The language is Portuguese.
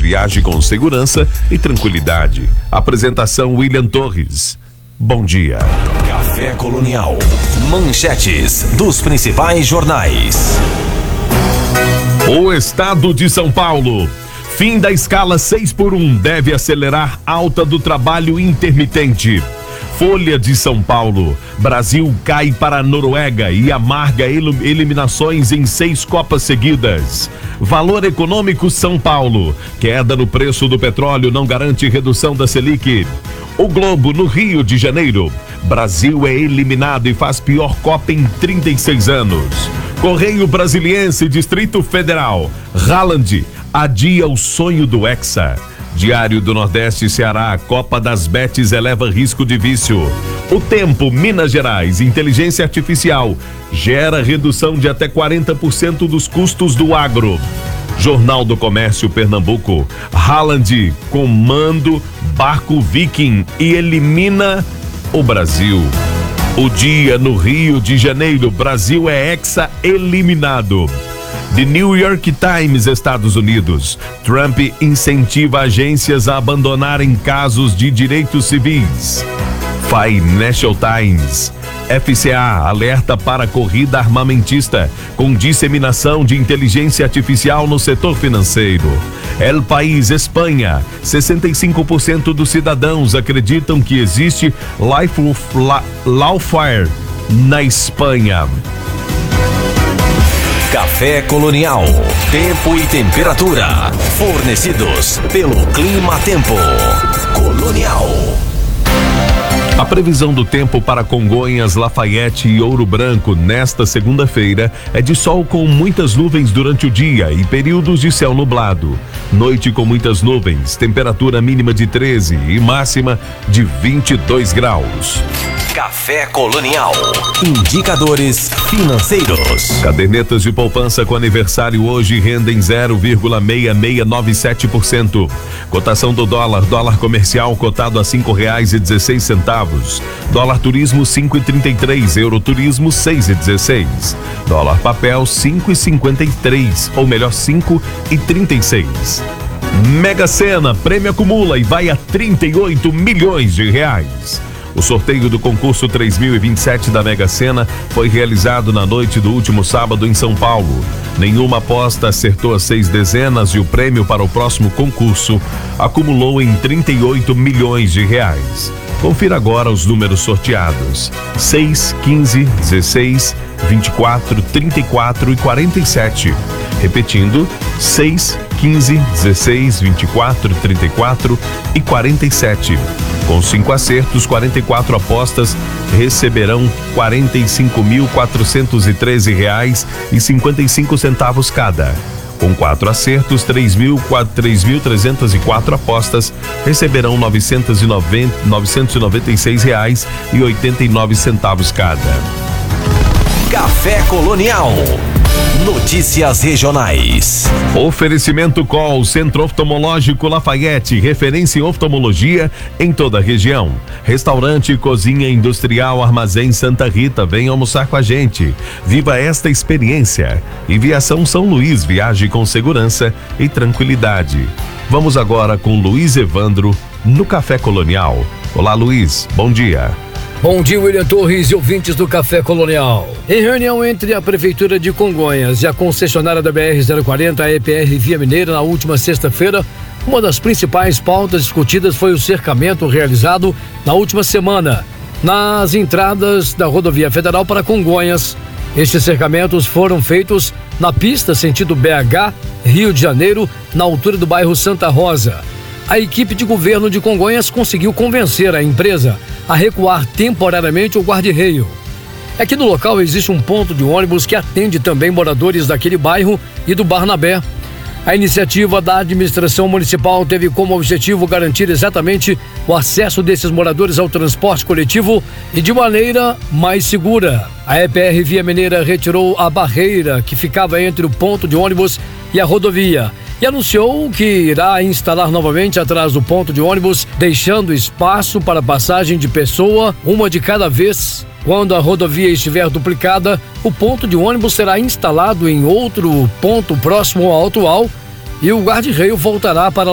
viaje com segurança e tranquilidade. Apresentação William Torres. Bom dia. Café Colonial. Manchetes dos principais jornais. O estado de São Paulo. Fim da escala 6x1 deve acelerar alta do trabalho intermitente. Folha de São Paulo. Brasil cai para a Noruega e amarga eliminações em 6 Copas seguidas. Valor Econômico São Paulo. Queda no preço do petróleo não garante redução da Selic. O Globo no Rio de Janeiro. Brasil é eliminado e faz pior Copa em 36 anos. Correio Brasiliense, Distrito Federal. Haaland adia o sonho do Hexa. Diário do Nordeste, Ceará, Copa das Betes eleva risco de vício. O Tempo, Minas Gerais, inteligência artificial gera redução de até 40% dos custos do agro. Jornal do Comércio, Pernambuco, Haaland comando barco Viking e elimina o Brasil. O Dia no Rio de Janeiro, Brasil é hexa eliminado. The New York Times, Estados Unidos. Trump incentiva agências a abandonarem casos de direitos civis. Financial Times. FCA alerta para corrida armamentista com disseminação de inteligência artificial no setor financeiro. El País, Espanha. 65% dos cidadãos acreditam que existe lawfare na Espanha. Café Colonial. Tempo e temperatura. Fornecidos pelo Clima Tempo. Colonial. A previsão do tempo para Congonhas, Lafayette e Ouro Branco nesta segunda-feira é de sol com muitas nuvens durante o dia e períodos de céu nublado. Noite com muitas nuvens, temperatura mínima de 13 e máxima de 22 graus. Café Colonial. Indicadores financeiros. Cadernetas de poupança com aniversário hoje rendem 0,6697%. Cotação do dólar comercial cotado a R$5,16. Dólar turismo 5,33, euro turismo 6,16. Dólar papel 5,53, ou melhor 5,36. Mega Sena, prêmio acumula e vai a 38 milhões de reais. O sorteio do concurso 3027 da Mega Sena foi realizado na noite do último sábado em São Paulo. Nenhuma aposta acertou as 6 dezenas e o prêmio para o próximo concurso acumulou em 38 milhões de reais. Confira agora os números sorteados: 6, 15, 16, 24, 34 e 47. Repetindo: 6, 15, 16, 24, 34 e 47. Com 5 acertos, 44 apostas receberão R$45.413,55 cada. Com 4 acertos, 3.304 apostas receberão R$996,89 cada. Café Colonial. Notícias regionais. Oferecimento Col, Centro Oftalmológico Lafayette, referência em oftalmologia em toda a região. Restaurante Cozinha Industrial Armazém Santa Rita, vem almoçar com a gente. Viva esta experiência. Viação São Luís, viaje com segurança e tranquilidade. Vamos agora com Luiz Evandro no Café Colonial. Olá, Luiz, bom dia. Bom dia, William Torres e ouvintes do Café Colonial. Em reunião entre a Prefeitura de Congonhas e a concessionária da BR-040, a EPR Via Mineira, na última sexta-feira, uma das principais pautas discutidas foi o cercamento realizado na última semana nas entradas da rodovia federal para Congonhas. Estes cercamentos foram feitos na pista sentido BH, Rio de Janeiro, na altura do bairro Santa Rosa. A equipe de governo de Congonhas conseguiu convencer a empresa a recuar temporariamente o guarda-reio. É que no local existe um ponto de ônibus que atende também moradores daquele bairro e do Barnabé. A iniciativa da administração municipal teve como objetivo garantir exatamente o acesso desses moradores ao transporte coletivo e de maneira mais segura. A EPR Via Mineira retirou a barreira que ficava entre o ponto de ônibus e a rodovia e anunciou que irá instalar novamente atrás do ponto de ônibus, deixando espaço para passagem de pessoa, uma de cada vez. Quando a rodovia estiver duplicada, o ponto de ônibus será instalado em outro ponto próximo ao atual e o guarda-reio voltará para